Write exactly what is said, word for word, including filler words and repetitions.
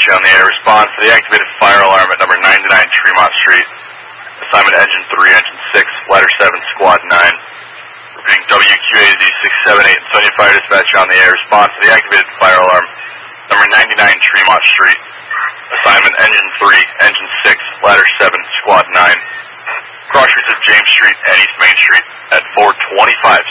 dispatcher on the air. Response to the activated fire alarm at number ninety-nine Tremont Street. Assignment engine three, engine six, ladder seven, squad nine. Repeating W Q A Z six seven eight, Sonia Fire Dispatcher on the air. Response to the activated fire alarm, number ninety-nine Tremont Street. Assignment engine three, engine six, ladder seven, squad nine. Cross streets of James Street and East Main Street at four twenty-five